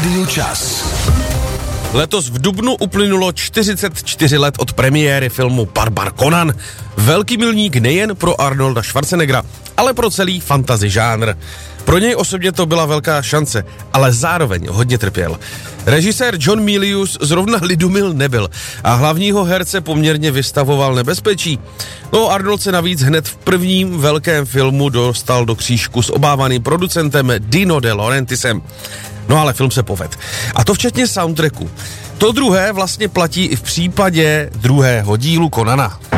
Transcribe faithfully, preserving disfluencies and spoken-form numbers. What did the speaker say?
Rádiu Čas. Letos v dubnu uplynulo čtyřicet čtyři let od premiéry filmu Barbar Conan. Velký milník nejen pro Arnolda Schwarzeneggera, ale pro celý fantasy žánr. Pro něj osobně to byla velká šance, ale zároveň hodně trpěl. Režisér John Milius zrovna lidumil nebyl a hlavního herce poměrně vystavoval nebezpečí. No Arnold se navíc hned v prvním velkém filmu dostal do křížku s obávaným producentem Dino De Laurentiisem. No ale film se povedl. A to včetně soundtracku. To druhé vlastně platí i v případě druhého dílu Conana.